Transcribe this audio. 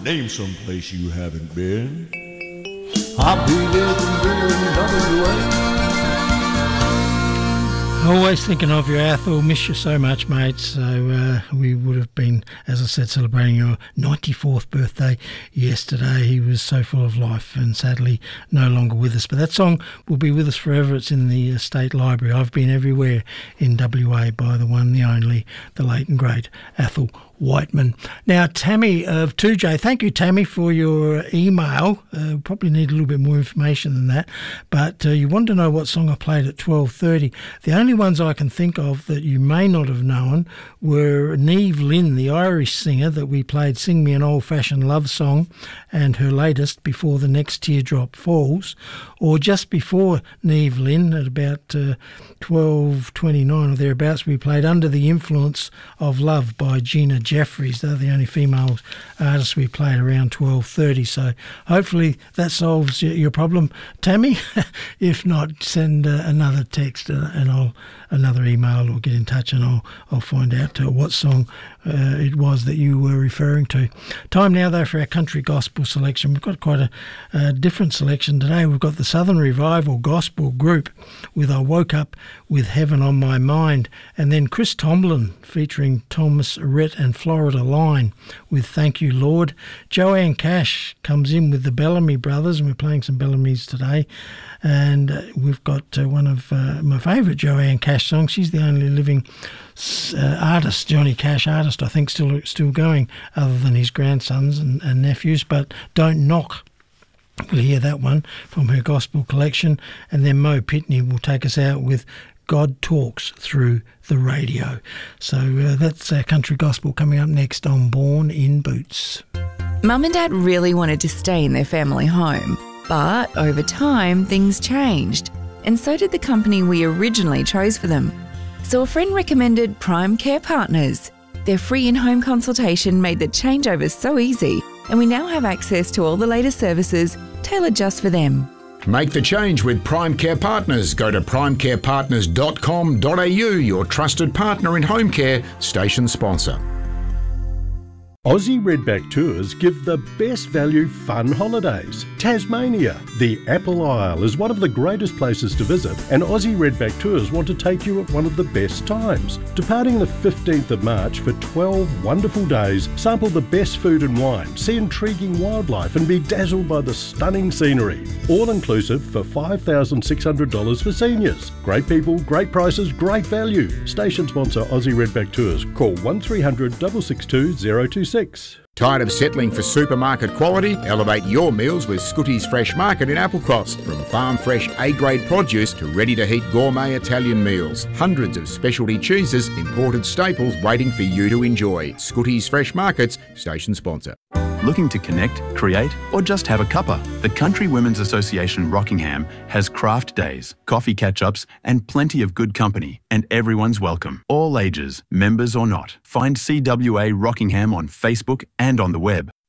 Name some place you haven't been. I'll be living in WA. Always thinking of you, Athol. Miss you so much, mate. So we would have been, as I said, celebrating your 94th birthday yesterday. He was so full of life and sadly no longer with us. But that song will be with us forever. It's in the State Library. I've been everywhere in WA by the one, the only, the late and great Athol Whiteman. Now, Tammy of 2J, thank you, Tammy, for your email. Probably need a little bit more information than that, but you want to know what song I played at 12:30. The only ones I can think of that you may not have known were Niamh Lynn, the Irish singer that we played Sing Me an Old-Fashioned Love Song, and her latest, Before the Next Teardrop Falls, or just before Niamh Lynn at about 12:29 or thereabouts, we played Under the Influence of Love by Gina Jeffries. They're the only female artists we played around 12:30. So hopefully that solves your problem, Tammy. If not, send another text and another email, or get in touch and I'll find out what song it was that you were referring to. Time now though for our country gospel selection. We've got quite a different selection today. We've got the Southern Revival Gospel Group with I Woke Up with Heaven on My Mind, and then Chris Tomlin featuring Thomas Rhett and Florida Line with Thank You Lord. Joanne Cash comes in with the Bellamy Brothers, and we're playing some Bellamy's today, and we've got one of my favourite Joanne Cash songs. She's the only living artist, Johnny Cash artist, I think, still going, other than his grandsons and nephews, but Don't Knock. We'll hear that one from her gospel collection, and then Mo Pitney will take us out with God Talks Through the Radio. So that's our country gospel coming up next on Born in Boots. Mum and Dad really wanted to stay in their family home, but over time things changed, and so did the company we originally chose for them. So a friend recommended Prime Care Partners. Their free in-home consultation made the changeover so easy, and we now have access to all the latest services tailored just for them. Make the change with Prime Care Partners. Go to primecarepartners.com.au, your trusted partner in home care, station sponsor. Aussie Redback Tours give the best value fun holidays. Tasmania, the Apple Isle, is one of the greatest places to visit, and Aussie Redback Tours want to take you at one of the best times. Departing the 15th of March for 12 wonderful days, sample the best food and wine, see intriguing wildlife and be dazzled by the stunning scenery. All inclusive for $5,600 for seniors. Great people, great prices, great value. Station sponsor Aussie Redback Tours. Call 1300 662 026. Tired of settling for supermarket quality? Elevate your meals with Scooty's Fresh Market in Applecross. From farm fresh A-grade produce to ready-to-heat gourmet Italian meals. Hundreds of specialty cheeses, imported staples waiting for you to enjoy. Scooty's Fresh Markets, station sponsor. Looking to connect, create, or just have a cuppa? The Country Women's Association Rockingham has craft days, coffee catch-ups, and plenty of good company, and everyone's welcome. All ages, members or not. Find CWA Rockingham on Facebook and on the web.